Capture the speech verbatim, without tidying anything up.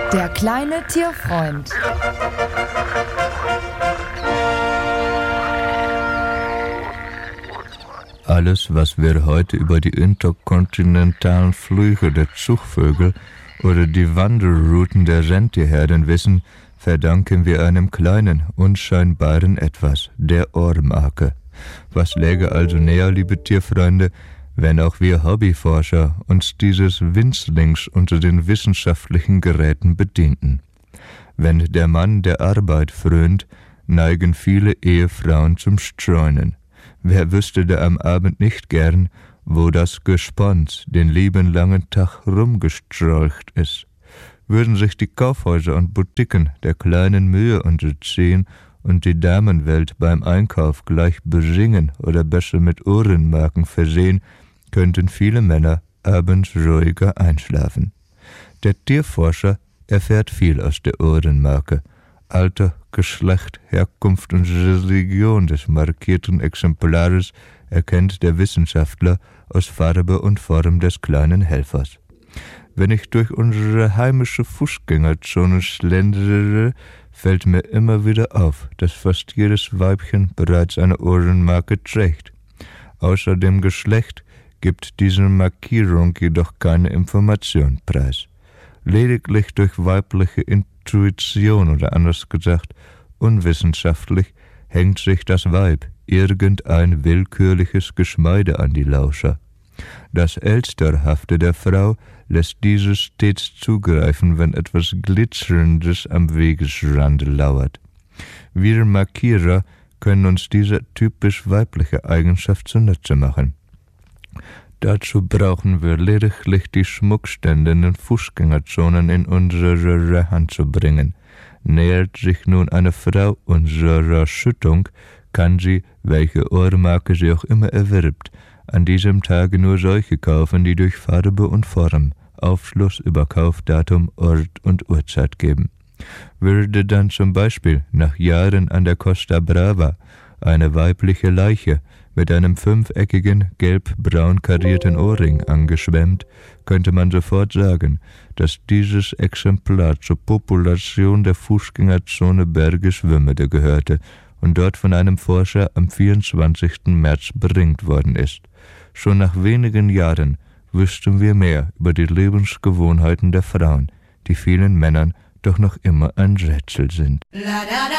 Der kleine Tierfreund. Alles, was wir heute über die interkontinentalen Flüge der Zugvögel oder die Wanderrouten der Rentierherden wissen, verdanken wir einem kleinen, unscheinbaren Etwas, der Ohrmarke. Was läge also näher, liebe Tierfreunde, wenn auch wir Hobbyforscher uns dieses Winzlings unter den wissenschaftlichen Geräten bedienten? Wenn der Mann der Arbeit frönt, neigen viele Ehefrauen zum Streunen. Wer wüsste da am Abend nicht gern, wo das Gespons den lieben langen Tag rumgestrolcht ist? Würden sich die Kaufhäuser und Boutiquen der kleinen Mühe unterziehen und die Damenwelt beim Einkauf gleich besingen oder besser mit Ohrenmarken versehen, könnten viele Männer abends ruhiger einschlafen. Der Tierforscher erfährt viel aus der Ohrenmarke. Alter, Geschlecht, Herkunft und Religion des markierten Exemplares erkennt der Wissenschaftler aus Farbe und Form des kleinen Helfers. Wenn ich durch unsere heimische Fußgängerzone schlendere, fällt mir immer wieder auf, dass fast jedes Weibchen bereits eine Ohrenmarke trägt. Außer dem Geschlecht gibt diese Markierung jedoch keine Information preis. Lediglich durch weibliche Intuition oder anders gesagt unwissenschaftlich hängt sich das Weib irgendein willkürliches Geschmeide an die Lauscher. Das Elsterhafte der Frau lässt dieses stets zugreifen, wenn etwas Glitzerndes am Wegesrande lauert. Wir Markierer können uns diese typisch weibliche Eigenschaft zunutze machen. Dazu brauchen wir lediglich die Schmuckstände in den Fußgängerzonen in unsere Hand zu bringen. Nähert sich nun eine Frau unserer Schüttung, kann sie, welche Ohrmarke sie auch immer erwirbt, an diesem Tage nur solche kaufen, die durch Farbe und Form Aufschluss über Kaufdatum, Ort und Uhrzeit geben. Würde dann zum Beispiel nach Jahren an der Costa Brava eine weibliche Leiche mit einem fünfeckigen, gelb-braun karierten Ohrring angeschwemmt, könnte man sofort sagen, dass dieses Exemplar zur Population der Fußgängerzone Bergisch-Wümmede gehörte und dort von einem Forscher am vierundzwanzigsten März beringt worden ist. Schon nach wenigen Jahren wüssten wir mehr über die Lebensgewohnheiten der Frauen, die vielen Männern doch noch immer ein Rätsel sind.